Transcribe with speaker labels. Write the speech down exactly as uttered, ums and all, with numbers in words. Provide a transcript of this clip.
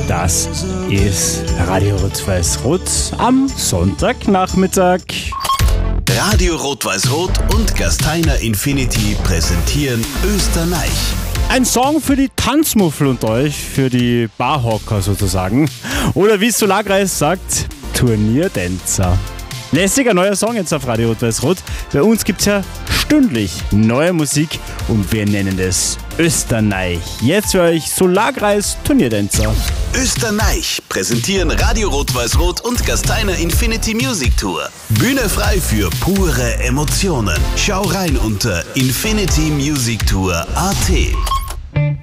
Speaker 1: Das ist Radio Rot-Weiß-Rot am Sonntagnachmittag.
Speaker 2: Radio Rot-Weiß-Rot und Gasteiner Infinity präsentieren Österreich.
Speaker 1: Ein Song für die Tanzmuffel unter euch, für die Barhocker sozusagen. Oder wie es Solarkreis sagt, Turniertänzer. Lässiger neuer Song jetzt auf Radio Rot-Weiß-Rot. Bei uns gibt es ja stündlich neue Musik und wir nennen es Österreich. Jetzt für euch Solarkreis Turniertänzer.
Speaker 2: Österreich präsentieren Radio Rot-Weiß-Rot und Gasteiner Infinity Music Tour. Bühne frei für pure Emotionen. Schau rein unter infinity music tour punkt a t.